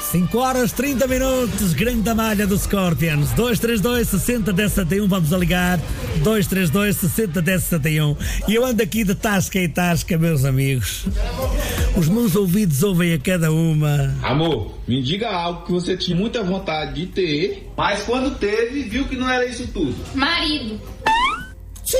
5 horas 30 minutos, grande malha do Scorpions. 232 60 10 71. Vamos a ligar 232 60 10 71. E eu ando aqui de tasca em tasca, meus amigos. Os meus ouvidos ouvem a cada uma. Amor, me diga algo que você tinha muita vontade de ter, mas quando teve, viu que não era isso tudo. Marido. Sim.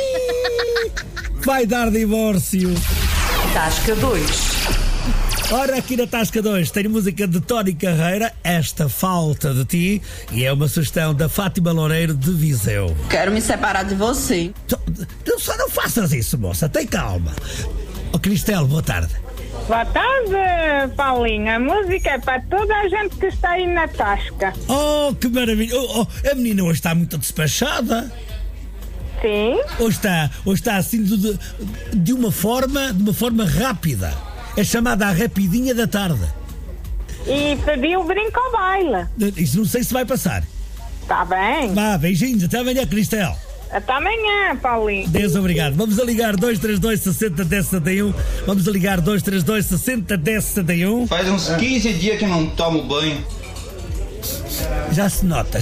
Vai dar divórcio. Tasca 2. Ora, aqui na Tasca 2 tem música de Tony Carreira, Esta Falta de Ti, e é uma sugestão da Fátima Loureiro de Viseu. Quero me separar de você. Tu só não faças isso, moça, tem calma. Oh, Cristelo, boa tarde. Boa tarde, Paulinho. A música é para toda a gente que está aí na tasca. Oh, que maravilha. A menina hoje está muito despachada. Sim. Hoje está assim de uma forma rápida. É chamada a rapidinha da tarde. E pediu brinco ao baile. Isso não sei se vai passar. Está bem. Vá, beijinhos, até amanhã, Cristel. Até amanhã, Paulinho. Deus obrigado. Vamos a ligar 232 60 10 71. Vamos a ligar 232 60 10 71. Faz uns 15 dias que não tomo banho. Já se nota.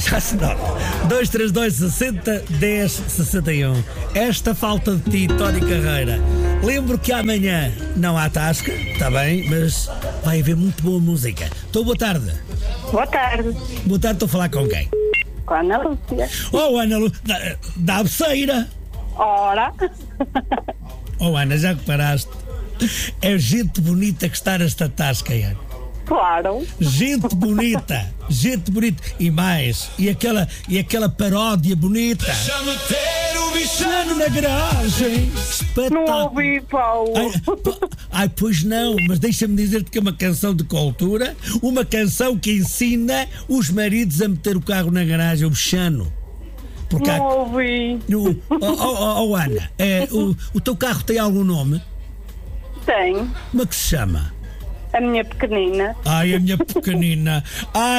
232 60 10 61. Esta falta de ti, Tony Carreira. Lembro que amanhã não há tasca, está bem, mas vai haver muito boa música. Boa tarde. Boa tarde. Boa tarde, estou a falar com quem? Com a Ana Lúcia. Oh, Ana Lúcia, da Abceira. Ora. Oh, Ana, já reparaste? É gente bonita que está nesta tasca, Ana. Claro. Gente bonita. E mais, e aquela paródia bonita. Deixa-me ter o bichano na garagem. Não ouvi, Paulo. Ai, pois não, mas deixa-me dizer-te que é uma canção de cultura, uma canção que ensina os maridos a meter o carro na garagem, o bichano. Porque não ouvi. Ana, o teu carro tem algum nome? Tem. Como é que se chama? A minha pequenina. Ai, a minha pequenina.